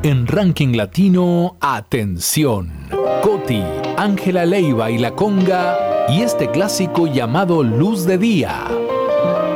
En ranking latino, atención. Coti, Ángela Leiva y La Conga y este clásico llamado Luz de Día.